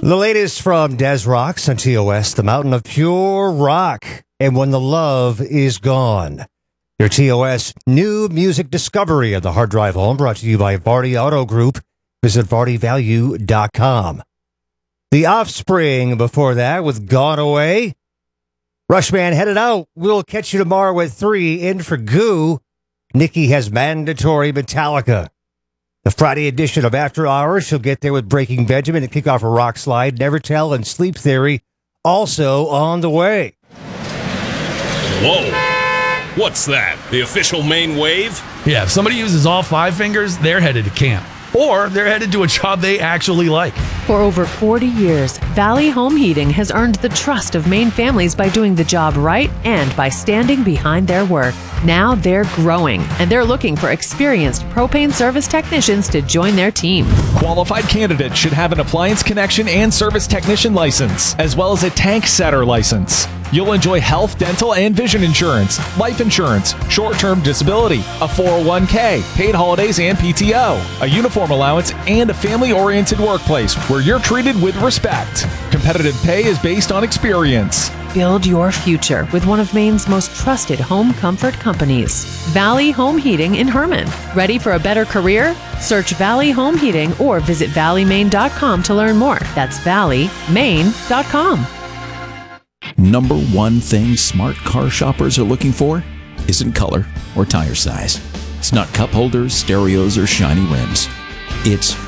The latest from Des Rocks on TOS, the mountain of pure rock, and when the love is gone. Your TOS new music discovery of the Hard Drive Home, brought to you by Vardy Auto Group. Visit VardyValue.com. The Offspring before that with Gone Away. Rushman headed out. We'll catch you tomorrow at 3 in for Goo. Nikki has mandatory Metallica. The Friday edition of After Hours, she'll get there with Breaking Benjamin and kick off a rock slide. Never Tell and Sleep Theory also on the way. Whoa. What's that? The official main wave? Yeah, if somebody uses all 5 fingers, they're headed to camp. Or they're headed to a job they actually like. For over 40 years, Valley Home Heating has earned the trust of Maine families by doing the job right and by standing behind their work. Now they're growing, and they're looking for experienced propane service technicians to join their team. Qualified candidates should have an appliance connection and service technician license, as well as a tank setter license. You'll enjoy health, dental, and vision insurance, life insurance, short-term disability, a 401k, paid holidays and PTO, a uniform allowance, and a family-oriented workplace where you're treated with respect. Competitive pay is based on experience. Build your future with one of Maine's most trusted home comfort companies, Valley Home Heating in Herman. Ready for a better career? Search Valley Home Heating or visit valleymaine.com to learn more. That's valleymaine.com. Number one thing smart car shoppers are looking for isn't color or tire size. It's not cup holders, stereos, or shiny rims. It's